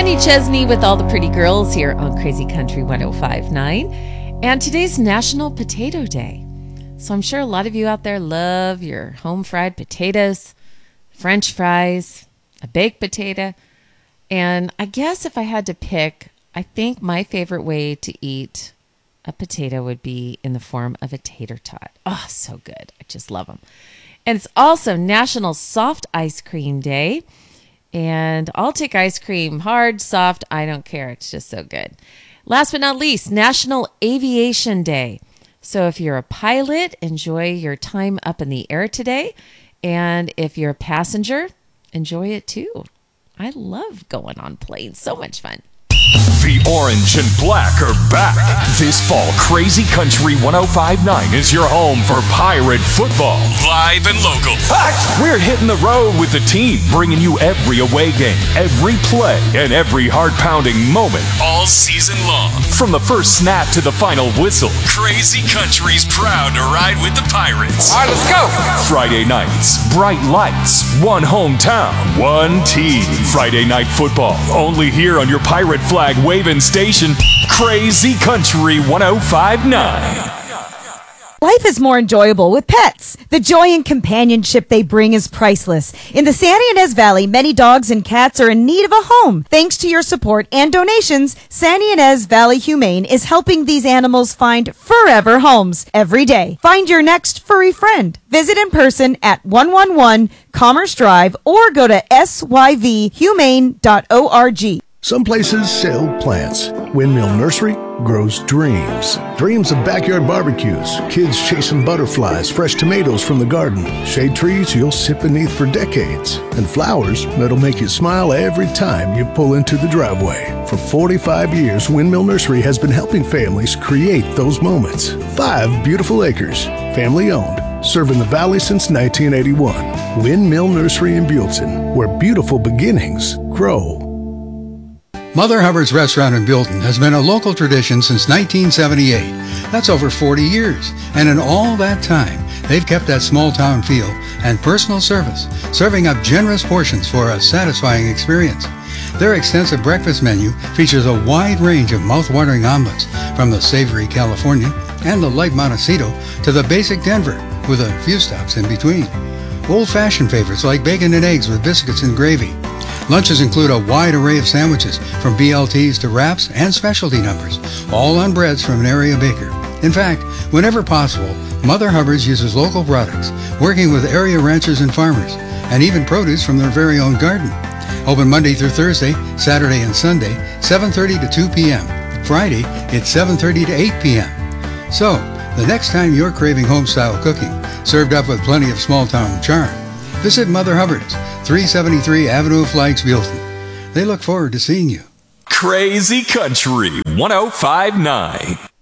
Kenny Chesney with all the pretty girls here on Crazy Country 105.9. And today's National Potato Day. So I'm sure a lot of you out there love your home fried potatoes, French fries, a baked potato. And I guess if I had to pick, I think my favorite way to eat a potato would be in the form of a tater tot. Oh, so good. I just love them. And it's also National Soft Ice Cream Day. And I'll take ice cream, hard, soft, I don't care. It's just so good. Last but not least, National Aviation Day. So if you're a pilot, enjoy your time up in the air today. And if you're a passenger, enjoy it too. I love going on planes. So much fun. The orange and black are back. This fall, Crazy Country 105.9 is your home for Pirate football. Live and local. We're hitting the road with the team, bringing you every away game, every play, and every heart-pounding moment all season long. From the first snap to the final whistle, Crazy Country's proud to ride with the Pirates. All right, let's go. Friday nights, bright lights, one hometown, one team. Friday night football, only here on your Pirate flag waving station, Crazy Country 105.9. Life is more enjoyable with pets. The joy and companionship they bring is priceless. In the San Ynez Valley, many dogs and cats are in need of a home. Thanks to your support and donations, San Ynez Valley Humane is helping these animals find forever homes every day. Find your next furry friend. Visit in person at 111 Commerce Drive or go to syvhumane.org. Some places sell plants. Windmill Nursery grows dreams. Dreams of backyard barbecues, kids chasing butterflies, fresh tomatoes from the garden, shade trees you'll sit beneath for decades, and flowers that'll make you smile every time you pull into the driveway. For 45 years, Windmill Nursery has been helping families create those moments. 5 beautiful acres, family-owned, serving the valley since 1981. Windmill Nursery in Buellton, where beautiful beginnings grow. Mother Hubbard's Restaurant in Buellton has been a local tradition since 1978. That's over 40 years. And in all that time, they've kept that small-town feel and personal service, serving up generous portions for a satisfying experience. Their extensive breakfast menu features a wide range of mouth-watering omelets, from the savory Californian and the light Montecito to the basic Denver, with a few stops in between. Old-fashioned favorites like bacon and eggs with biscuits and gravy. Lunches include a wide array of sandwiches, from BLTs to wraps and specialty numbers, all on breads from an area baker. In fact, whenever possible, Mother Hubbard's uses local products, working with area ranchers and farmers, and even produce from their very own garden. Open Monday through Thursday, Saturday and Sunday, 7:30 to 2 p.m. Friday, it's 7:30 to 8 p.m. So, the next time you're craving home-style cooking, served up with plenty of small-town charm, visit Mother Hubbard's, 373 Avenue of Flags, Buellton. They look forward to seeing you. Crazy Country 105.9.